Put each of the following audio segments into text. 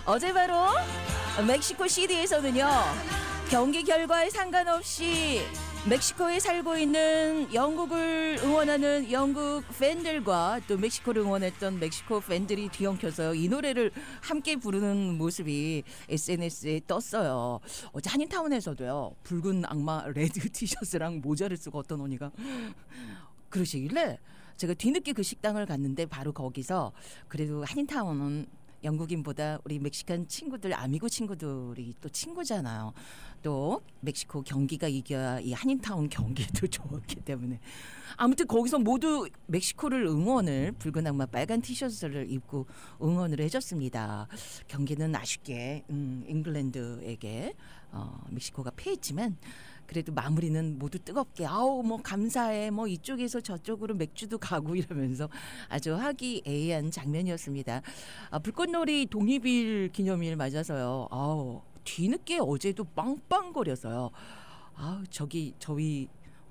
어제 바로 멕시코 시티에서는요, 경기 결과에 상관없이 멕시코에 살고 있는 영국을 응원하는 영국 팬들과 또 멕시코를 응원했던 멕시코 팬들이 뒤엉켜서 이 노래를 함께 부르는 모습이 SNS에 떴어요. 어제 한인타운에서도요, 붉은 악마 레드 티셔츠랑 모자를 쓰고 어떤 언니가 그러시길래 제가 뒤늦게 그 식당을 갔는데 바로 거기서 그래도 한인타운은 영국인보다 우리 멕시칸 친구들, 아미고 친구들이 또 친구잖아요. 또 멕시코 경기가 이겨야 이 한인타운 경기도 좋았기 때문에 아무튼 거기서 모두 멕시코를 응원을 붉은 악마 빨간 티셔츠를 입고 응원을 해줬습니다. 경기는 아쉽게 잉글랜드에게 멕시코가 패했지만 그래도 마무리는 모두 뜨겁게 아우 뭐 감사해 뭐 이쪽에서 저쪽으로 맥주도 가고 이러면서 아주 화기애애한 장면이었습니다. 불꽃놀이 독립일 기념일 맞아서요. 아우 뒤늦게 어제도 빵빵거려서요. 아 저희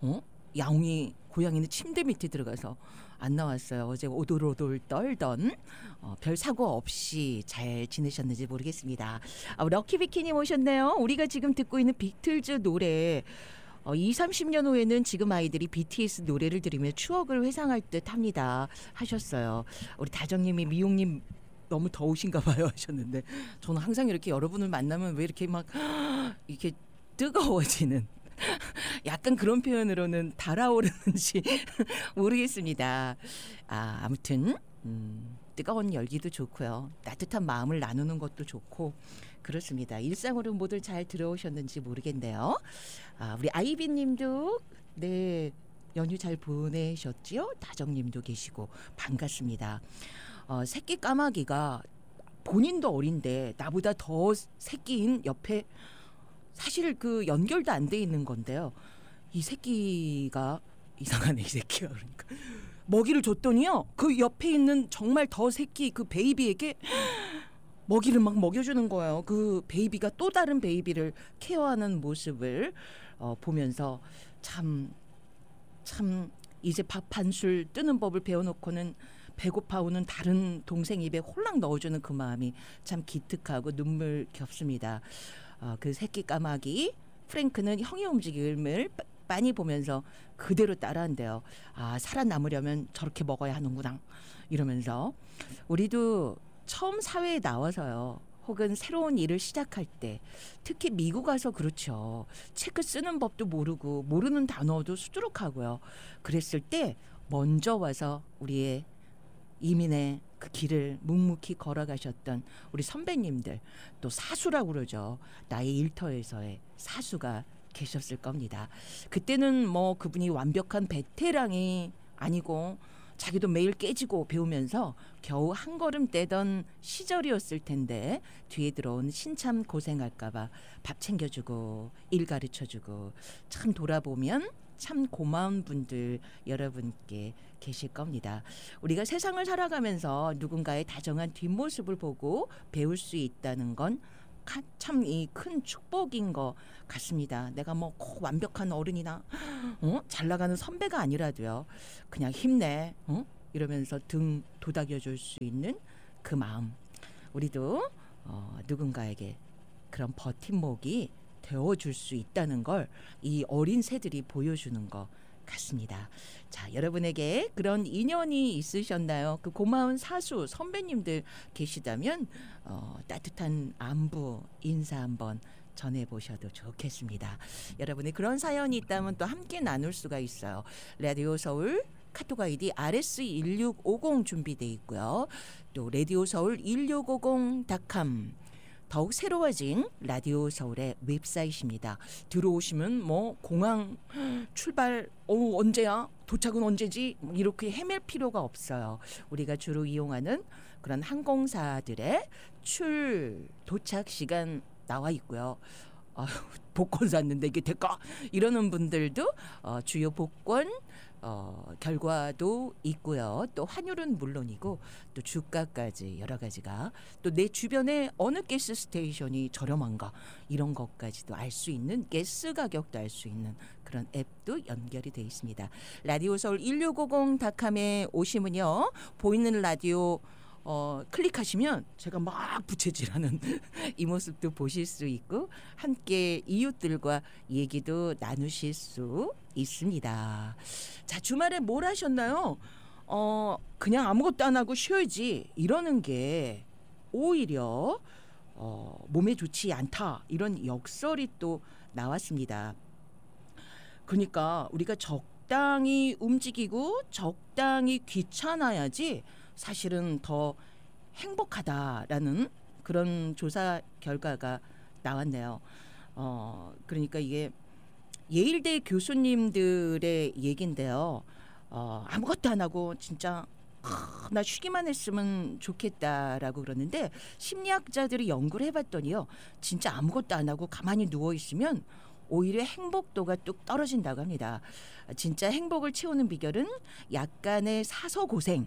야옹이 고양이는 침대 밑에 들어가서 안 나왔어요. 어제 오돌오돌 떨던 별 사고 없이 잘 지내셨는지 모르겠습니다. 럭키비키님 오셨네요. 우리가 지금 듣고 있는 비틀즈 노래 20, 30년 후에는 지금 아이들이 BTS 노래를 들으며 추억을 회상할 듯 합니다 하셨어요. 우리 다정님이 미용님 너무 더우신가 봐요 하셨는데 저는 항상 이렇게 여러분을 만나면 왜 이렇게 막 이렇게 뜨거워지는 약간 그런 표현으로는 달아오르는지 모르겠습니다. 아무튼 뜨거운 열기도 좋고요. 따뜻한 마음을 나누는 것도 좋고 그렇습니다. 일상으로 모두 잘 들어오셨는지 모르겠네요. 우리 아이비님도 네 연휴 잘 보내셨지요? 다정님도 계시고 반갑습니다. 새끼 까마귀가 본인도 어린데 나보다 더 새끼인 옆에 사실 그 연결도 안 돼 있는 건데요. 이 새끼가 이상하네 이 새끼가 그러니까 먹이를 줬더니요. 그 옆에 있는 정말 더 새끼 그 베이비에게 먹이를 막 먹여주는 거예요. 그 베이비가 또 다른 베이비를 케어하는 모습을 보면서 참 이제 밥 한 술 뜨는 법을 배워놓고는 배고파 오는 다른 동생 입에 홀랑 넣어주는 그 마음이 참 기특하고 눈물 겹습니다. 그 새끼 까마귀 프랭크는 형의 움직임을 많이 보면서 그대로 따라한대요. 살아남으려면 저렇게 먹어야 하는구나 이러면서 우리도 처음 사회에 나와서요. 혹은 새로운 일을 시작할 때 특히 미국 와서 그렇죠. 체크 쓰는 법도 모르고 모르는 단어도 수두룩하고요. 그랬을 때 먼저 와서 우리의 이민의 그 길을 묵묵히 걸어가셨던 우리 선배님들 또 사수라고 그러죠. 나의 일터에서의 사수가 계셨을 겁니다. 그때는 뭐 그분이 완벽한 베테랑이 아니고 자기도 매일 깨지고 배우면서 겨우 한 걸음 떼던 시절이었을 텐데 뒤에 들어온 신참 고생할까 봐 밥 챙겨주고 일 가르쳐주고 참 돌아보면 참 고마운 분들 여러분께 계실 겁니다. 우리가 세상을 살아가면서 누군가의 다정한 뒷모습을 보고 배울 수 있다는 건 참 이 큰 축복인 것 같습니다. 내가 뭐 꼭 완벽한 어른이나 잘 나가는 선배가 아니라도요. 그냥 힘내 이러면서 등 도닥여줄 수 있는 그 마음. 우리도 누군가에게 그런 버팀목이 되어줄 수 있다는 걸 이 어린 새들이 보여주는 것 같습니다. 자, 여러분에게 그런 인연이 있으셨나요? 그 고마운 사수 선배님들 계시다면 따뜻한 안부 인사 한번 전해보셔도 좋겠습니다. 여러분의 그런 사연이 있다면 또 함께 나눌 수가 있어요. 라디오 서울 카톡 아이디 rs1650 준비돼 있고요. 또 라디오 서울 1650.com 더욱 새로워진 라디오 서울의 웹사이트입니다. 들어오시면 뭐 공항 출발 언제야? 도착은 언제지? 이렇게 헤맬 필요가 없어요. 우리가 주로 이용하는 그런 항공사들의 도착 시간 나와 있고요. 복권 샀는데 이게 될까? 이러는 분들도 주요 복권 결과도 있고요. 또 환율은 물론이고 또 주가까지 여러 가지가 또 내 주변에 어느 가스 스테이션이 저렴한가 이런 것까지도 알 수 있는 가스 가격도 알 수 있는 그런 앱도 연결이 되어 있습니다. 라디오 서울 1650.com에 오시면요. 보이는 라디오 클릭하시면 제가 막 부채질하는 이 모습도 보실 수 있고 함께 이웃들과 얘기도 나누실 수 있습니다. 자, 주말에 뭘 하셨나요? 그냥 아무것도 안 하고 쉬어야지 이러는 게 오히려 몸에 좋지 않다 이런 역설이 또 나왔습니다. 그러니까 우리가 적당히 움직이고 적당히 귀찮아야지 사실은 더 행복하다라는 그런 조사 결과가 나왔네요. 그러니까 이게 예일대 교수님들의 얘기인데요. 아무것도 안 하고 진짜 나 쉬기만 했으면 좋겠다라고 그러는데 심리학자들이 연구를 해봤더니요. 진짜 아무것도 안 하고 가만히 누워있으면 오히려 행복도가 뚝 떨어진다고 합니다. 진짜 행복을 채우는 비결은 약간의 사소고생이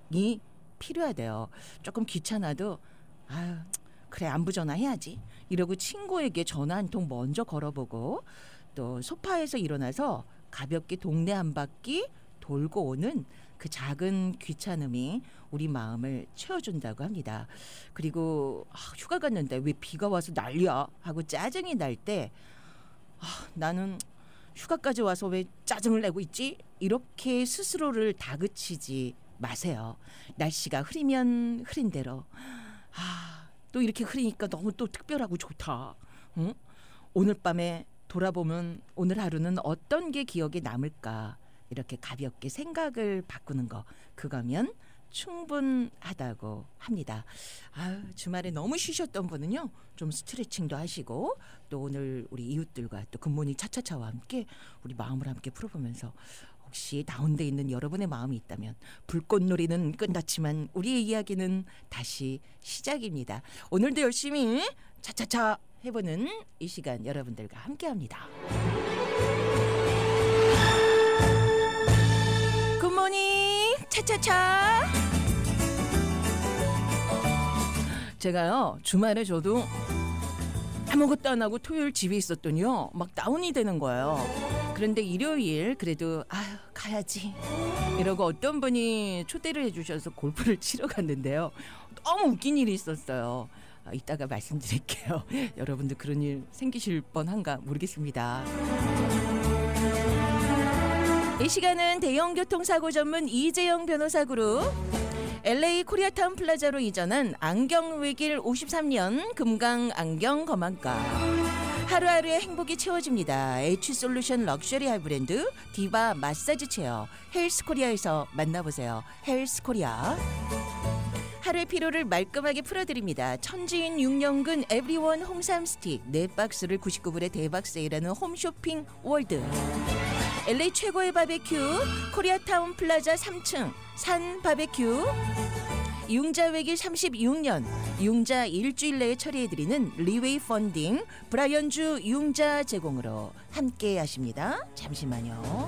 필요하대요. 조금 귀찮아도 아유 그래 안부 전화해야지 이러고 친구에게 전화 한 통 먼저 걸어보고 또 소파에서 일어나서 가볍게 동네 한 바퀴 돌고 오는 그 작은 귀찮음이 우리 마음을 채워준다고 합니다. 그리고 휴가 갔는데 왜 비가 와서 난리야 하고 짜증이 날 때 나는 휴가까지 와서 왜 짜증을 내고 있지? 이렇게 스스로를 다그치지 마세요. 날씨가 흐리면 흐린 대로 또 이렇게 흐리니까 너무 또 특별하고 좋다. 응? 오늘 밤에 돌아보면 오늘 하루는 어떤 게 기억에 남을까 이렇게 가볍게 생각을 바꾸는 거 그거면 충분하다고 합니다. 주말에 너무 쉬셨던 분은요 좀 스트레칭도 하시고 또 오늘 우리 이웃들과 또 굿모닝 차차차와 함께 우리 마음을 함께 풀어보면서 혹시 다운돼 있는 여러분의 마음이 있다면 불꽃놀이는 끝났지만 우리의 이야기는 다시 시작입니다. 오늘도 열심히 차차차 해보는 이 시간 여러분들과 함께합니다. 굿모닝 차차차. 제가요 주말에 저도 아무것도 안 하고 토요일 집에 있었더니요 막 다운이 되는 거예요. 그런데 일요일 그래도 가야지 이러고 어떤 분이 초대를 해주셔서 골프를 치러 갔는데요. 너무 웃긴 일이 있었어요. 이따가 말씀드릴게요. 여러분들 그런 일 생기실 뻔한가 모르겠습니다. 이 시간은 대형교통사고 전문 이재영 변호사 그룹 LA 코리아타운 플라자로 이전한 안경외길 53년 금강 안경 검안과 하루하루의 행복이 채워집니다. H솔루션 럭셔리 하이브랜드 디바 마사지 체어 헬스코리아에서 만나보세요. 헬스코리아. 하루의 피로를 말끔하게 풀어드립니다. 천지인 6년근 에브리원 홍삼 스틱 4박스를 99불에 대박 세일하는 홈쇼핑 월드. LA 최고의 바베큐 코리아타운 플라자 3층 산 바베큐. 융자 외길 36년 융자 일주일 내에 처리해드리는 리웨이 펀딩 브라이언주 융자 제공으로 함께 하십니다. 잠시만요.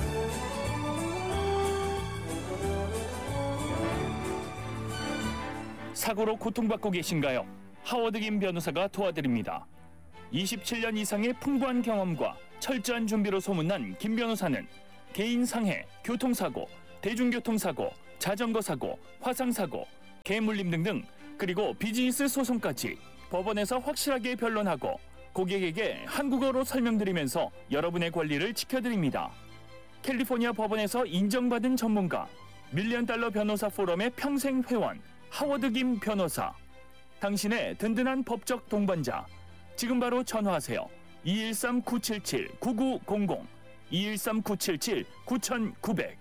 사고로 고통받고 계신가요? 하워드 김 변호사가 도와드립니다. 27년 이상의 풍부한 경험과 철저한 준비로 소문난 김 변호사는 개인 상해, 교통사고, 대중교통사고, 자전거 사고, 화상사고, 개물림 등등 그리고 비즈니스 소송까지 법원에서 확실하게 변론하고 고객에게 한국어로 설명드리면서 여러분의 권리를 지켜드립니다. 캘리포니아 법원에서 인정받은 전문가, 밀리언달러 변호사 포럼의 평생 회원 하워드 김 변호사. 당신의 든든한 법적 동반자. 지금 바로 전화하세요. 213-977-9900 213-977-9900.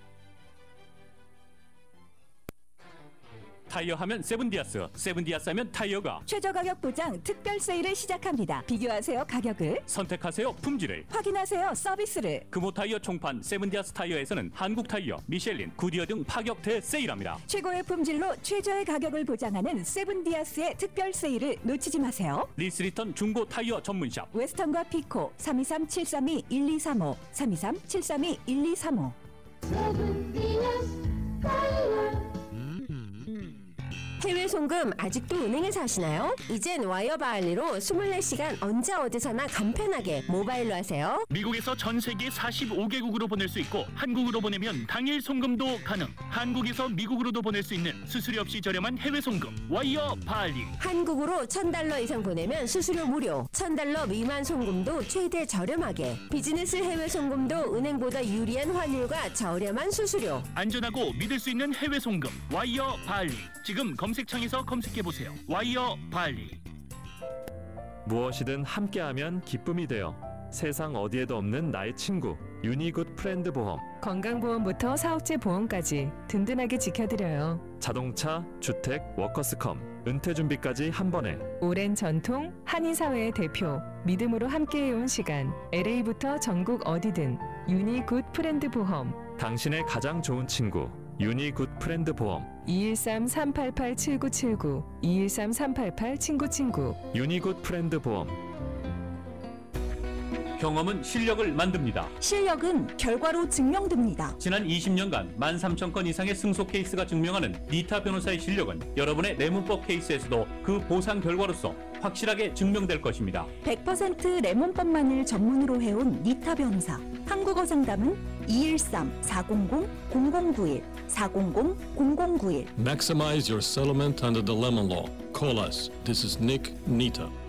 타이어 하면 세븐디아스, 세븐디아스 하면 타이어가 최저 가격 보장 특별 세일을 시작합니다. 비교하세요 가격을, 선택하세요 품질을, 확인하세요 서비스를. 금호 타이어 총판 세븐디아스 타이어에서는 한국 타이어, 미셸린, 구디어 등 파격 대세일합니다. 최고의 품질로 최저의 가격을 보장하는 세븐디아스의 특별 세일을 놓치지 마세요. 리스리턴 중고 타이어 전문샵 웨스턴과 피코 323-732-1235 323-732-1235. 해외 송금 아직도 은행에서 하시나요? 이젠 와이어 바할리로 24시간 언제 어디서나 간편하게 모바일로 하세요. 미국에서 전 세계 45개국으로 보낼 수 있고 한국으로 보내면 당일 송금도 가능. 한국에서 미국으로도 보낼 수 있는 수수료 없이 저렴한 해외 송금 와이어 바할리. 한국으로 $1,000 이상 보내면 수수료 무료, $1,000 미만 송금도 최대 저렴하게, 비즈니스 해외 송금도 은행보다 유리한 환율과 저렴한 수수료. 안전하고 믿을 수 있는 해외 송금 와이어 바할리. 지금 검색창에서 검색해보세요. 와이어 바할리. 무엇이든 함께하면 기쁨이 되어 세상 어디에도 없는 나의 친구 유니굿 프렌드 보험. 건강보험부터 사업체 보험까지 든든하게 지켜드려요. 자동차, 주택, 워커스컴, 은퇴준비까지 한 번에. 오랜 전통, 한인사회의 대표, 믿음으로 함께해온 시간, LA부터 전국 어디든 유니굿 프렌드 보험. 당신의 가장 좋은 친구 유니굿 프렌드 보험. 213-388-7979 213-388-친구친구. 유니굿 프렌드 보험. 경험은 실력을 만듭니다. 실력은 결과로 증명됩니다. 지난 20년간 13,000건 이상의 승소 케이스가 증명하는 니타 변호사의 실력은 여러분의 내문법 케이스에서도 그 보상 결과로서 확실하게 증명될 것입니다. 100% 레몬법만을 전문으로 해온 니타 변호사. 한국어 상담은 213-400-0091 400-0091. Maximize your settlement under the Lemon Law. Call us. This is Nick Nita.